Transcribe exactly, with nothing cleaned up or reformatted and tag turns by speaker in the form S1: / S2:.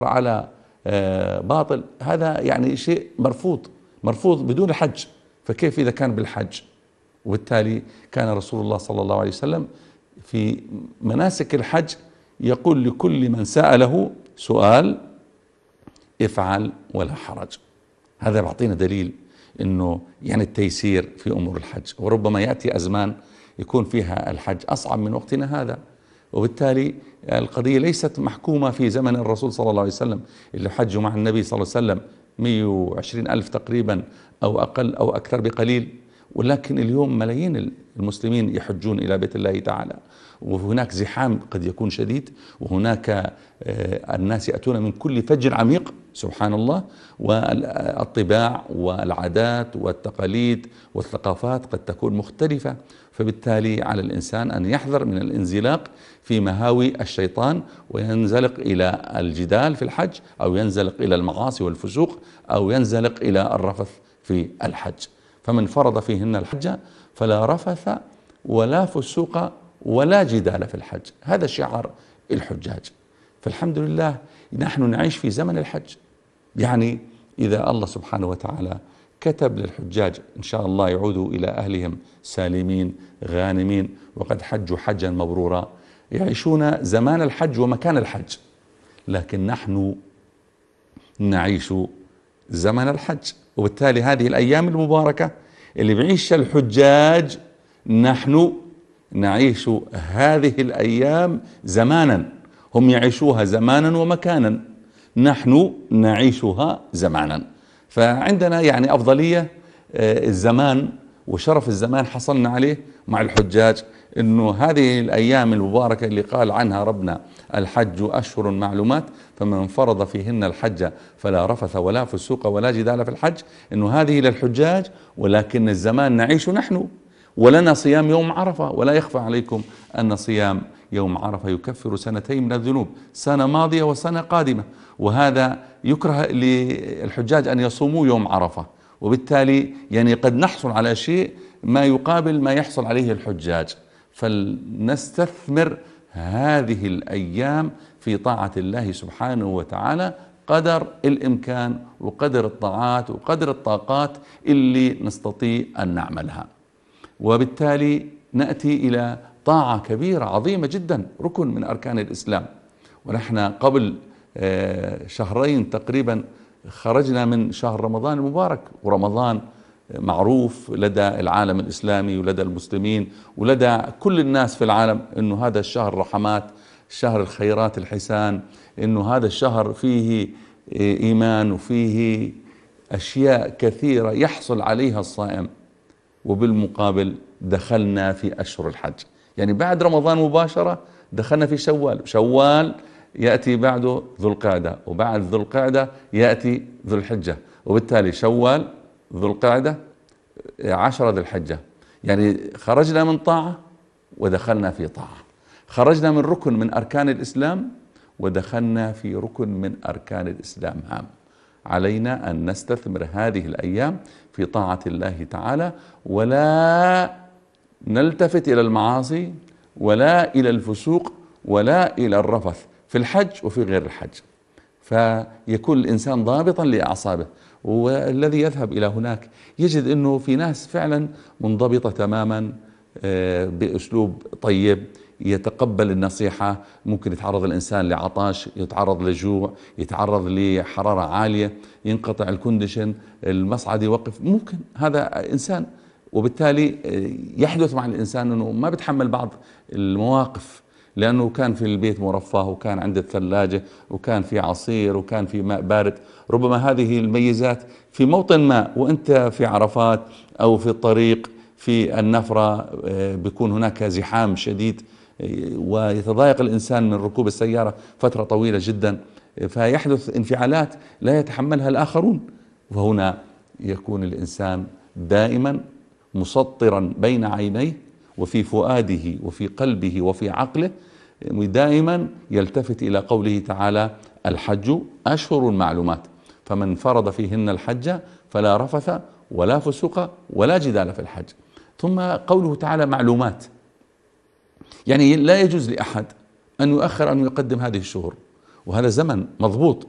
S1: على باطل، هذا يعني شيء مرفوض مرفوض بدون الحج، فكيف إذا كان بالحج؟ وبالتالي كان رسول الله صلى الله عليه وسلم في مناسك الحج يقول لكل من سأله سؤال: افعل ولا حرج. هذا بيعطينا دليل انه يعني التيسير في امور الحج، وربما يأتي ازمان يكون فيها الحج اصعب من وقتنا هذا، وبالتالي القضية ليست محكومة في زمن الرسول صلى الله عليه وسلم اللي حجوا مع النبي صلى الله عليه وسلم مئة وعشرين ألف تقريبا أو أقل أو أكثر بقليل، ولكن اليوم ملايين المسلمين يحجون إلى بيت الله تعالى، وهناك زحام قد يكون شديد، وهناك الناس يأتون من كل فج عميق سبحان الله، والطباع والعادات والتقاليد والثقافات قد تكون مختلفة، فبالتالي على الإنسان أن يحذر من الانزلاق في مهاوي الشيطان وينزلق إلى الجدال في الحج، أو ينزلق إلى المعاصي والفسوق، أو ينزلق إلى الرفث في الحج. فمن فرض فيهن الحج فلا رفث ولا فسوق ولا جدال في الحج، هذا شعار الحجاج. فالحمد لله نحن نعيش في زمن الحج، يعني إذا الله سبحانه وتعالى كتب للحجاج إن شاء الله يعودوا إلى أهلهم سالمين غانمين وقد حجوا حجا مبرورا، يعيشون زمان الحج ومكان الحج، لكن نحن نعيش زمن الحج، وبالتالي هذه الأيام المباركة اللي بيعيشها الحجاج نحن نعيش هذه الأيام زمانا، هم يعيشوها زمانا ومكانا، نحن نعيشها زمانا. فعندنا يعني أفضلية الزمان وشرف الزمان حصلنا عليه مع الحجاج، إنه هذه الأيام المباركة اللي قال عنها ربنا: الحج أشهر معلومات فمن فرض فيهن الحج فلا رفث ولا فسوق ولا جدال في الحج، إنه هذه للحجاج، ولكن الزمان نعيش نحن، ولنا صيام يوم عرفة. ولا يخفى عليكم أن صيام يوم عرفة يكفر سنتين من الذنوب، سنة ماضية وسنة قادمة، وهذا يكره للحجاج أن يصوموا يوم عرفة، وبالتالي يعني قد نحصل على شيء ما يقابل ما يحصل عليه الحجاج. فلنستثمر هذه الأيام في طاعة الله سبحانه وتعالى قدر الإمكان وقدر الطاعات وقدر الطاقات اللي نستطيع أن نعملها، وبالتالي نأتي إلى طاعة كبيرة عظيمة جدا، ركن من أركان الإسلام. ونحن قبل شهرين تقريبا خرجنا من شهر رمضان المبارك، ورمضان معروف لدى العالم الإسلامي ولدى المسلمين ولدى كل الناس في العالم أنه هذا الشهر رحمات، شهر الخيرات الحسان، أنه هذا الشهر فيه إيمان وفيه أشياء كثيرة يحصل عليها الصائم. وبالمقابل دخلنا في أشهر الحج، يعني بعد رمضان مباشرة دخلنا في شوال، شوال يأتي بعده ذو القعدة، وبعد ذو القعدة يأتي ذو الحجة، وبالتالي شوال ذو القعدة عشرة ذو الحجة، يعني خرجنا من طاعة ودخلنا في طاعة، خرجنا من ركن من أركان الإسلام ودخلنا في ركن من أركان الإسلام هام. علينا أن نستثمر هذه الأيام في طاعة الله تعالى، ولا نلتفت إلى المعاصي ولا إلى الفسوق ولا إلى الرفث في الحج وفي غير الحج، فيكون الإنسان ضابطا لأعصابه. والذي يذهب إلى هناك يجد أنه في ناس فعلا منضبطة تماما بأسلوب طيب، يتقبل النصيحة. ممكن يتعرض الإنسان لعطش، يتعرض لجوع، يتعرض لحرارة عالية، ينقطع الكونديشن، المصعد يوقف، ممكن هذا إنسان، وبالتالي يحدث مع الإنسان أنه ما بتحمل بعض المواقف لأنه كان في البيت مرفه، وكان عند الثلاجة، وكان في عصير، وكان في ماء بارد. ربما هذه الميزات في موطن ما وأنت في عرفات أو في الطريق في النفرة بيكون هناك زحام شديد ويتضايق الإنسان من ركوب السيارة فترة طويلة جدا، فيحدث انفعالات لا يتحملها الآخرون. وهنا يكون الإنسان دائما مسطرا بين عينيه وفي فؤاده وفي قلبه وفي عقله، دائما يلتفت إلى قوله تعالى: الحج أشهر معلومات فمن فرض فيهن الحج فلا رفث ولا فسوق ولا جدال في الحج. ثم قوله تعالى معلومات، يعني لا يجوز لأحد أن يؤخر أن يقدم هذه الشهور، وهذا زمن مضبوط